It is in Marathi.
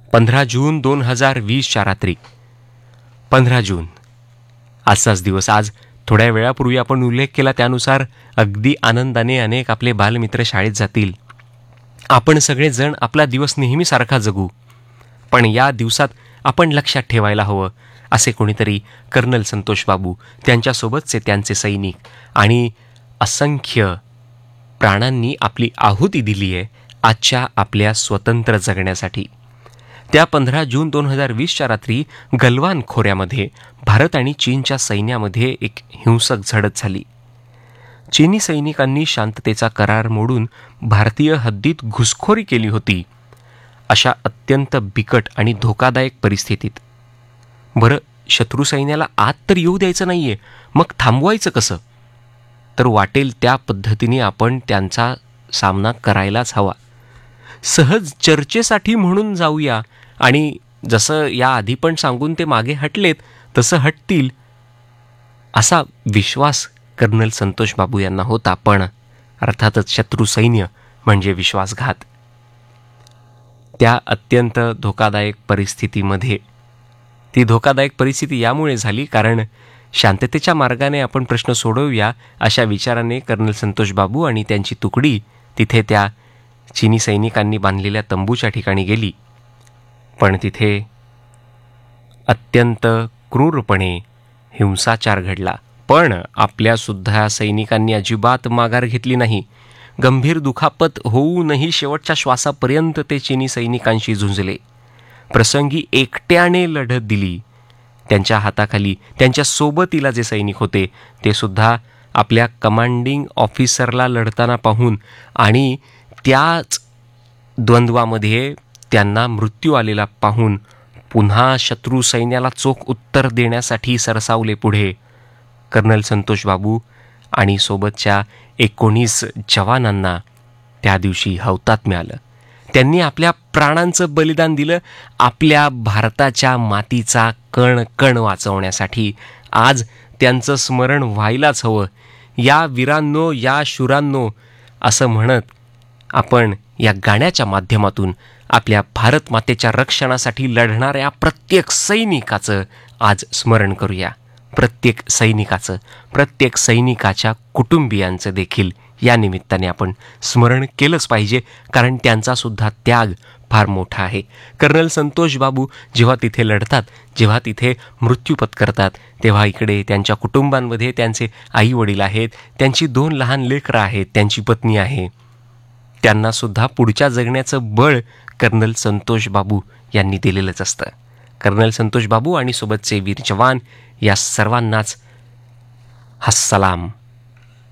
15 जून 2020च्या रात्री 15 जून आजचाच दिवस. आज थोड्या वेळापूर्वी आपण उल्लेख केला त्यानुसार अगदी आनंदाने अनेक आपले बालमित्र शाळेत जातील. आपण सगळेजण आपला दिवस नेहमीसारखा जगू. पण या दिवसात आपण लक्षात ठेवायला हवं असे कोणीतरी कर्नल संतोष बाबू, त्यांच्यासोबतचे त्यांचे सैनिक आणि असंख्य प्राणांनी आपली आहुती दिली आहे आजच्या आपल्या स्वतंत्र जगण्यासाठी. त्या 15 जून 2020च्या रात्री गलवान खोऱ्यामध्ये भारत आणि चीनच्या सैन्यामध्ये एक हिंसक झडत झाली. चीनी सैनिकांनी शांततेचा करार मोडून भारतीय हद्दीत घुसखोरी केली होती. अशा अत्यंत बिकट आणि धोकादायक परिस्थितीत बरं, शत्रू सैन्याला आत तर येऊ द्यायचं नाहीये, मग थांबवायचं कसं? तर वाटेल त्या पद्धतीने आपण त्यांचा सामना करायलाच हवा. सहज चर्चेसाठी म्हणून जाऊया आणि जसं या आधी पण सांगून ते मागे हटलेत तसं हटतील असा विश्वास कर्नल संतोष बाबू यांना होता. पण अर्थातच शत्रू सैन्य म्हणजे विश्वासघात. त्या अत्यंत धोकादायक परिस्थितीमध्ये, ती धोकादायक परिस्थिती यामुळे झाली कारण शांततेच्या मार्गाने आपण प्रश्न सोडवूया अशा विचाराने कर्नल संतोष बाबू आणि त्यांची तुकडी तिथे त्या चीनी सैनिकांनी बांधलेल्या तंबूच्या ठिकाणी गेली. पण तिथे अत्यंत क्रूरपणे हिंसाचार घडला. पण आपल्यासुद्धा सैनिकांनी अजिबात माघार घेतली नाही. गंभीर दुखापत होऊनही शेवटच्या श्वासापर्यंत ते चीनी सैनिकांशी झुंजले. प्रसंगी एकट्याने लढत दिली. त्यांच्या हाताखाली त्यांच्या सोबतीला जे सैनिक होते ते सुद्धा आपल्या कमांडिंग ऑफिसरला लढताना पाहून आणि त्याच द्वंद्वामध्ये त्यांना मृत्यू आलेला पाहून पुन्हा शत्रू सैन्याला चोख उत्तर देण्यासाठी सरसावले पुढे. कर्नल संतोष बाबू आणि सोबतच्या 19 जवानांना त्या दिवशी हौतात्म्य आलं. त्यांनी आपल्या प्राणांचं बलिदान दिलं आपल्या भारताच्या मातीचा कण कण वाचवण्यासाठी. आज त्यांचं स्मरण व्हायलाच हवं. या वीरांनो, या शूरांनो असं म्हणत आपण या गाण्याच्या माध्यमातून आपल्या भारत मातेच्या रक्षणासाठी लढणाऱ्या प्रत्येक सैनिकाचं आज स्मरण करूया. प्रत्येक सैनिकाचं, प्रत्येक सैनिकाच्या कुटुंबियांचं देखील या निमित्ताने आपण स्मरण केलंच पाहिजे कारण त्यांचासुद्धा त्याग फार मोठा आहे. कर्नल संतोष बाबू जेव्हा तिथे लढतात, जेव्हा तिथे मृत्यू पत्करतात, तेव्हा इकडे त्यांच्या कुटुंबांमध्ये त्यांचे आई वडील आहेत, त्यांची 2 लहान लेकरं आहेत, त्यांची पत्नी आहे. त्यांनासुद्धा पुढच्या जगण्याचं बळ कर्नल संतोष बाबू यांनी दिलेलंच असतं. कर्नल संतोष बाबू आणि सोबतचे वीर जवान या सर्वांनाच हा सलाम.